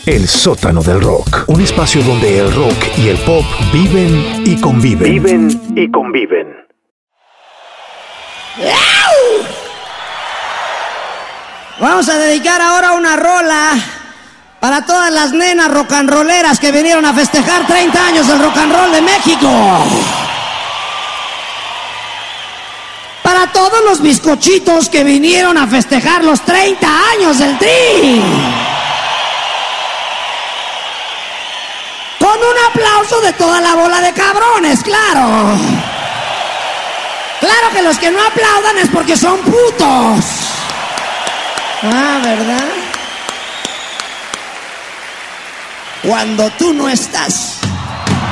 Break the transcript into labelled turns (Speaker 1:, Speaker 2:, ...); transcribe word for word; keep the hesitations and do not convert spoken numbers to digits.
Speaker 1: El sótano del rock, un espacio donde el rock y el pop viven y conviven.
Speaker 2: Viven y conviven.
Speaker 3: Vamos a dedicar ahora una rola para todas las nenas rock and rolleras que vinieron a festejar treinta años del rock and roll de México. Para todos los bizcochitos que vinieron a festejar los treinta años del Tri. Con un aplauso de toda la bola de cabrones, claro. Claro que los que no aplaudan es porque son putos. Ah, ¿verdad? Cuando tú no estás,